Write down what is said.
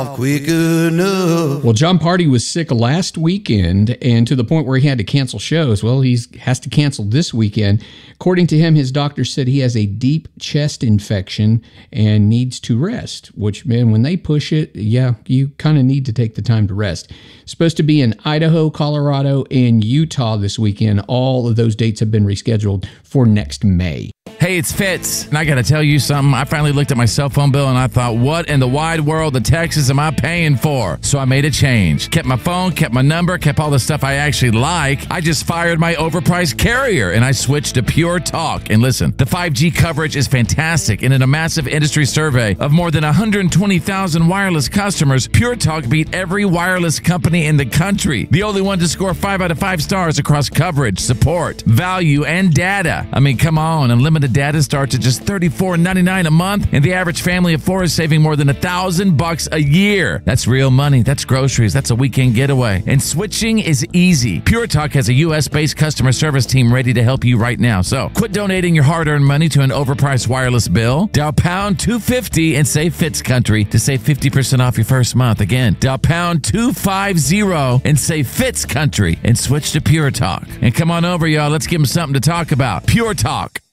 quick enough. Well, John Party was sick last weekend, and to the point where he had to cancel shows. Well, he has to cancel this weekend. According to him, his doctor said he has a deep chest infection and needs to rest, which, man, when they push it, yeah, you kind of need to take the time to rest. Supposed to be in Idaho, Colorado, and Utah this weekend. All of those dates have been rescheduled for next May. Hey, it's Fitz, and I got to tell you something. I finally looked at my cell phone bill, and I thought, what in the wide world of Texas am I paying for? So I made a change. Kept my phone, kept my number, kept all the stuff I actually like. I just fired my overpriced carrier, and I switched to Pure Talk. And listen, the 5G coverage is fantastic, and in a massive industry survey of more than 120,000 wireless customers, Pure Talk beat every wireless company in the country. The only one to score 5 out of 5 stars across coverage, support, value, and data. I mean, come on, unlimited data starts at just $34.99 a month, and the average family of 4 is saving more than $1,000 a year. That's real money. That's groceries. That's a weekend getaway. And switching is easy. Pure Talk has a U.S.-based customer service team ready to help you right now. So quit donating your hard-earned money to an overpriced wireless bill. Dial pound 250 and say Fitz Country to save 50% off your first month. Again, dial pound 250 and say Fitz Country and switch to Pure Talk. And come on over, y'all. Let's give them something to talk about. Pure Talk.